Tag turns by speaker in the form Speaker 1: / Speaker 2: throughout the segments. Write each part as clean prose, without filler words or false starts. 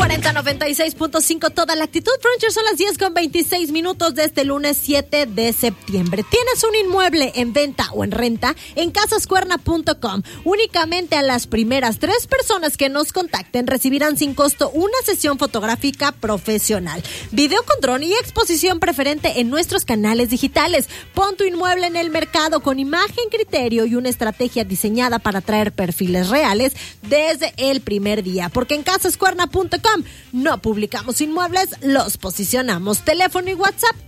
Speaker 1: 96.5 toda la actitud. Brunchers, son las 10:26 de este lunes 7 de septiembre. ¿Tienes un inmueble en venta o en renta? En casascuerna.com. Únicamente a las primeras 3 personas que nos contacten recibirán sin costo una sesión fotográfica profesional, video con dron y exposición preferente en nuestros canales digitales. Pon tu inmueble en el mercado con imagen, criterio y una estrategia diseñada para traer perfiles reales desde el primer día. Porque en casascuerna.com no publicamos inmuebles, los posicionamos. Teléfono y WhatsApp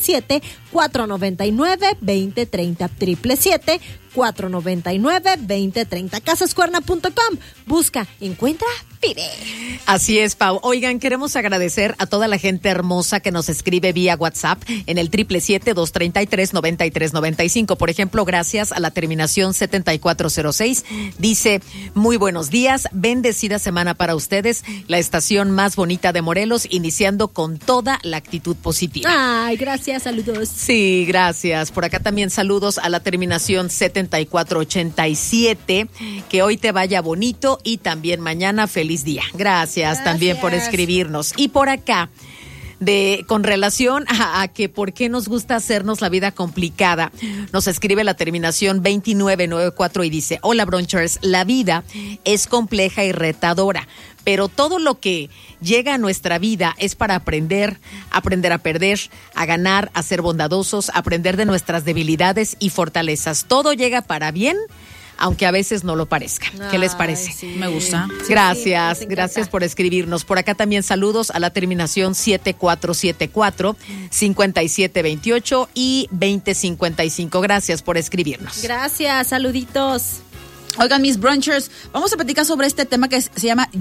Speaker 1: 777-499-2030. 777-499-2030. Casascuerna.com. Busca, encuentra, pide.
Speaker 2: Así es, Pau. Oigan, queremos agradecer a toda la gente hermosa que nos escribe vía WhatsApp en el 777-233-9395. Por ejemplo, gracias a la terminación 7406. Dice: muy buenos días, bendecida semana para ustedes, la estación más bonita de Morelos, iniciando con toda la actitud positiva.
Speaker 1: Ay, gracias, saludos.
Speaker 2: Sí, gracias. Por acá también saludos a la terminación 7487. Que hoy te vaya bonito y también mañana feliz día. Gracias también por escribirnos. Y por acá, con relación a que por qué nos gusta hacernos la vida complicada, nos escribe la terminación 2994 y dice: hola Brunchers, la vida es compleja y retadora, pero todo lo que llega a nuestra vida es para aprender a perder, a ganar, a ser bondadosos, a aprender de nuestras debilidades y fortalezas. Todo llega para bien, aunque a veces no lo parezca. ¿Qué les parece?
Speaker 1: Sí.
Speaker 3: Me gusta.
Speaker 2: Gracias,
Speaker 1: Sí,
Speaker 2: gracias por escribirnos. Por acá también saludos a la terminación 7474, 5728 y 2055. Gracias por escribirnos.
Speaker 1: Gracias, saluditos.
Speaker 3: Oigan, mis Brunchers, vamos a platicar sobre este tema que se llama